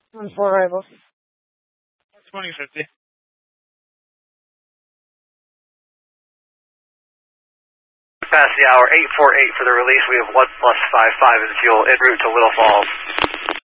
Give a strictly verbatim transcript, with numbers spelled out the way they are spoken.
On four arrivals. twenty fifty. Past the hour, eight four eight for the release. We have one plus five five in fuel en route to Little Falls.